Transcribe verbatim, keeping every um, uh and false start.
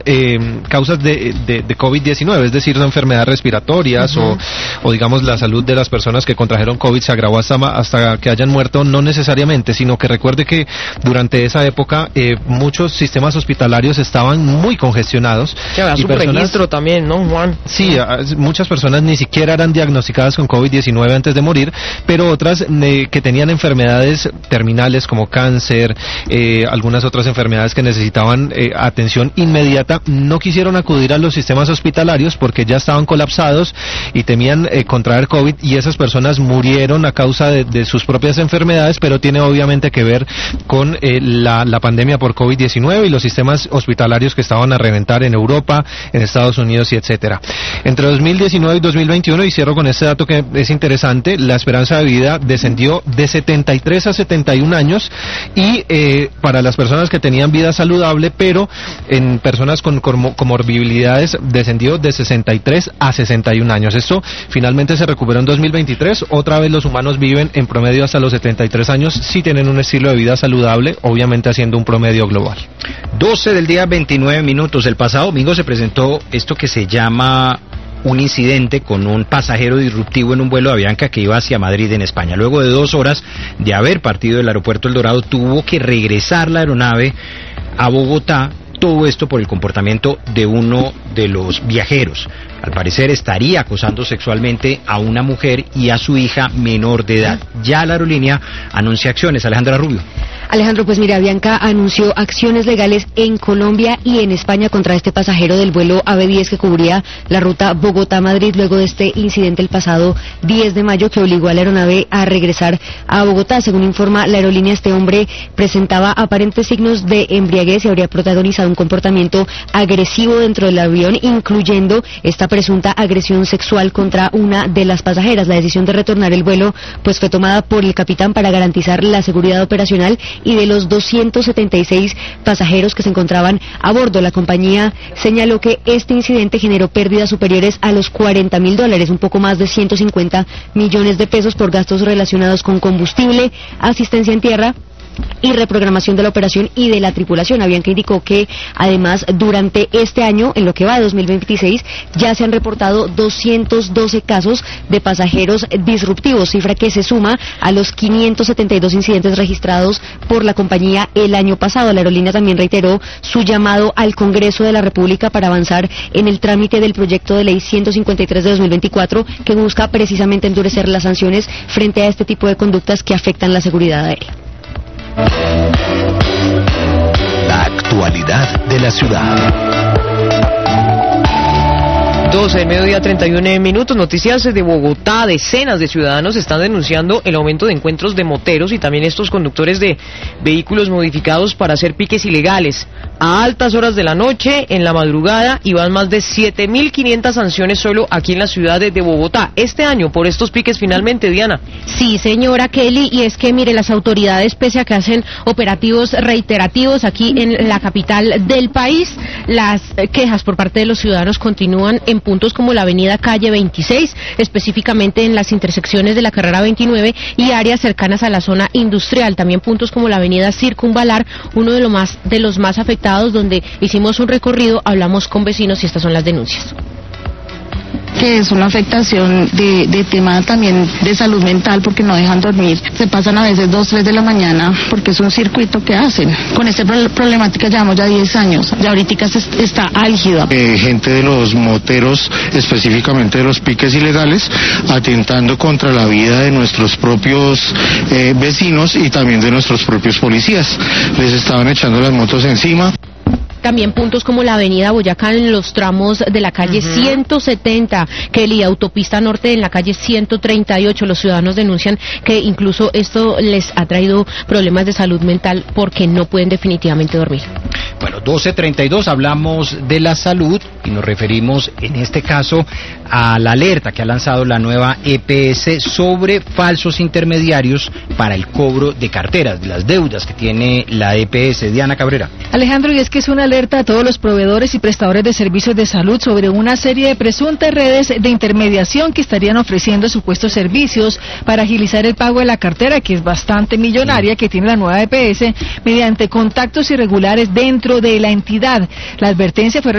Eh, causas de, de, de COVID diecinueve, es decir, enfermedades respiratorias uh-huh. o, o digamos la salud de las personas que contrajeron COVID se agravó hasta, hasta que hayan muerto, no necesariamente, sino que recuerde que durante esa época eh, muchos sistemas hospitalarios estaban muy congestionados. Que había y subregistro también, ¿no, Juan? Sí, a, muchas personas ni siquiera eran diagnosticadas con COVID diecinueve antes de morir, pero otras eh, que tenían enfermedades terminales como cáncer, eh, algunas otras enfermedades que necesitaban eh, atención inmediata, no quisieron acudir a los sistemas hospitalarios porque ya estaban colapsados y temían eh, contraer COVID, y esas personas murieron a causa de, de sus propias enfermedades, pero tiene obviamente que ver con eh, la, la pandemia por COVID diecinueve y los sistemas hospitalarios que estaban a reventar en Europa, en Estados Unidos y etcétera. Entre dos mil diecinueve y dos mil veintiuno, y cierro con este dato que es interesante, la esperanza de vida descendió de setenta y tres a setenta y un años, y eh, para las personas que tenían vida saludable, pero en personas con comorbilidades descendió de sesenta y tres a sesenta y un años. Esto finalmente se recuperó en dos mil veintitrés. Otra vez los humanos viven en promedio hasta los setenta y tres años, si tienen un estilo de vida saludable, obviamente haciendo un promedio global. doce del día, veintinueve minutos. El pasado domingo se presentó esto que se llama un incidente con un pasajero disruptivo en un vuelo de Avianca que iba hacia Madrid, en España. Luego de dos horas de haber partido del aeropuerto El Dorado, tuvo que regresar la aeronave a Bogotá. Todo esto por el comportamiento de uno de los viajeros. Al parecer estaría acosando sexualmente a una mujer y a su hija menor de edad. Ya la aerolínea anuncia acciones. Alejandra Rubio. Alejandro, pues mira, Avianca anunció acciones legales en Colombia y en España contra este pasajero del vuelo A V diez que cubría la ruta Bogotá-Madrid luego de este incidente el pasado diez de mayo que obligó a la aeronave a regresar a Bogotá. Según informa la aerolínea, este hombre presentaba aparentes signos de embriaguez y habría protagonizado un comportamiento agresivo dentro del avión, incluyendo esta presunta agresión sexual contra una de las pasajeras. La decisión de retornar el vuelo pues fue tomada por el capitán para garantizar la seguridad operacional y de los doscientos setenta y seis pasajeros que se encontraban a bordo. La compañía señaló que este incidente generó pérdidas superiores a los cuarenta mil dólares, un poco más de ciento cincuenta millones de pesos por gastos relacionados con combustible, asistencia en tierra y reprogramación de la operación y de la tripulación. Avianca indicó que además durante este año, en lo que va de dos mil veintiséis, ya se han reportado doscientos doce casos de pasajeros disruptivos, cifra que se suma a los quinientos setenta y dos incidentes registrados por la compañía el año pasado. La aerolínea también reiteró su llamado al Congreso de la República para avanzar en el trámite del proyecto de ley ciento cincuenta y tres de dos mil veinticuatro, que busca precisamente endurecer las sanciones frente a este tipo de conductas que afectan la seguridad aérea. La actualidad de la ciudad. doce del mediodía, treinta y un minutos. Noticias de Bogotá. Decenas de ciudadanos están denunciando el aumento de encuentros de moteros y también estos conductores de vehículos modificados para hacer piques ilegales a altas horas de la noche, en la madrugada, y van más de siete mil quinientas sanciones solo aquí en la ciudad de, de Bogotá este año por estos piques finalmente, Diana. Sí, señora Kelly, y es que mire, las autoridades, pese a que hacen operativos reiterativos aquí en la capital del país, las quejas por parte de los ciudadanos continúan en puntos como la avenida Calle veintiséis, específicamente en las intersecciones de la carrera veintinueve y áreas cercanas a la zona industrial. También puntos como la avenida Circunvalar, uno de, lo más, de los más afectados, donde hicimos un recorrido, hablamos con vecinos y estas son las denuncias. Que es una afectación de, de tema también de salud mental, porque no dejan dormir, se pasan a veces dos, tres de la mañana, porque es un circuito que hacen. Con esta problemática llevamos ya diez años, ya ahorita está álgida. Eh, gente de los moteros, específicamente de los piques ilegales, atentando contra la vida de nuestros propios eh, vecinos y también de nuestros propios policías. Les estaban echando las motos encima. También puntos como la avenida Boyacá en los tramos de la calle uh-huh. ciento setenta, Kelly, autopista norte en la calle ciento treinta y ocho. Los ciudadanos denuncian que incluso esto les ha traído problemas de salud mental porque no pueden definitivamente dormir. Bueno, doce treinta y dos, hablamos de la salud y nos referimos en este caso a la alerta que ha lanzado la nueva E P S sobre falsos intermediarios para el cobro de carteras, de las deudas que tiene la E P S. Diana Cabrera. Alejandro, y es que es una alerta a todos los proveedores y prestadores de servicios de salud sobre una serie de presuntas redes de intermediación que estarían ofreciendo supuestos servicios para agilizar el pago de la cartera, que es bastante millonaria, que tiene la nueva E P S, mediante contactos irregulares dentro dentro de la entidad. La advertencia fue